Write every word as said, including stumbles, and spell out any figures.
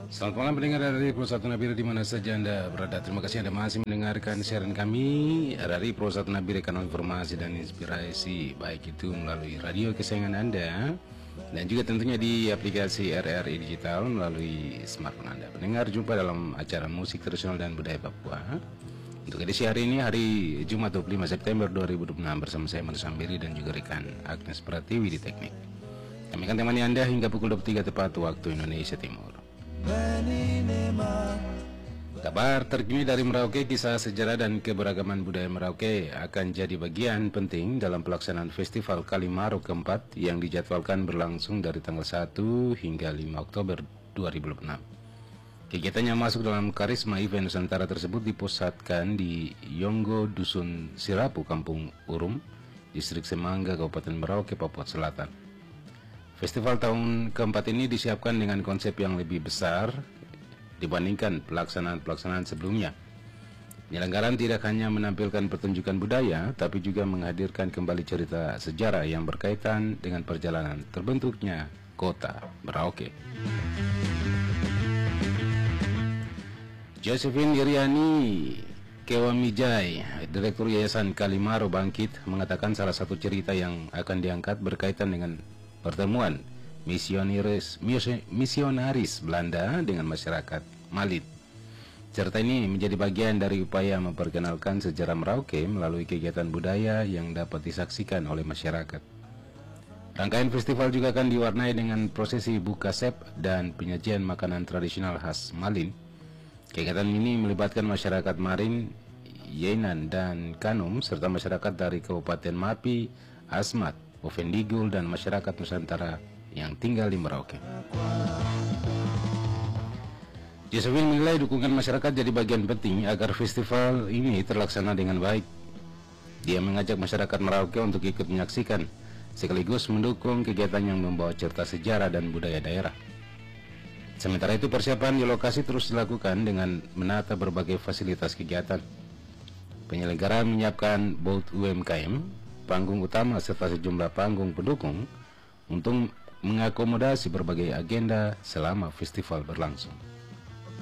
Selamat malam pendengar dari Pro satu Nabire di mana saja Anda berada. Terima kasih Anda masih mendengarkan siaran kami dari Pro satu Nabire, kanal informasi dan inspirasi, baik itu melalui radio kesayangan Anda dan juga tentunya di aplikasi R R I Digital melalui smartphone Anda. Pendengar, jumpa dalam acara musik tradisional dan budaya Papua. Untuk edisi hari ini, hari Jumat dua puluh lima September dua ribu dua puluh enam, bersama saya Manu Sambiri dan juga rekan Agnes Pratiwi di teknik. Kami akan temani Anda hingga pukul dua puluh tiga tepat waktu Indonesia Timur. Kabar terkini dari Merauke, kisah sejarah dan keberagaman budaya Merauke akan jadi bagian penting dalam pelaksanaan Festival Kalimaro keempat yang dijadwalkan berlangsung dari tanggal satu hingga lima Oktober dua ribu dua puluh enam. Kegiatannya masuk dalam karisma event Nusantara tersebut dipusatkan di Yonggo, Dusun Sirapu, Kampung Urum, Distrik Semangga, Kabupaten Merauke, Papua Selatan. Festival tahun keempat ini disiapkan dengan konsep yang lebih besar dibandingkan pelaksanaan-pelaksanaan sebelumnya. Penyelenggaraan tidak hanya menampilkan pertunjukan budaya, tapi juga menghadirkan kembali cerita sejarah yang berkaitan dengan perjalanan terbentuknya kota Merauke. Josephine Iriani Kewamijai, Direktur Yayasan Kalimaro Bangkit, mengatakan salah satu cerita yang akan diangkat berkaitan dengan pertemuan misionaris, misionaris Belanda dengan masyarakat Malit. Cerita ini menjadi bagian dari upaya memperkenalkan sejarah Merauke melalui kegiatan budaya yang dapat disaksikan oleh masyarakat. Rangkaian festival juga akan diwarnai dengan prosesi buka sep dan penyajian makanan tradisional khas Malin. Kegiatan ini melibatkan masyarakat Marin, Yenan, dan Kanum, serta masyarakat dari Kabupaten Mapi, Asmat, Ovendigul, dan masyarakat Nusantara yang tinggal di Merauke. Josephine menilai dukungan masyarakat jadi bagian penting agar festival ini terlaksana dengan baik. Dia mengajak masyarakat Merauke untuk ikut menyaksikan, sekaligus mendukung kegiatan yang membawa cerita sejarah dan budaya daerah. Sementara itu, persiapan di lokasi terus dilakukan dengan menata berbagai fasilitas kegiatan. Penyelenggara menyiapkan booth U M K M, panggung utama, serta sejumlah panggung pendukung untuk mengakomodasi berbagai agenda selama festival berlangsung.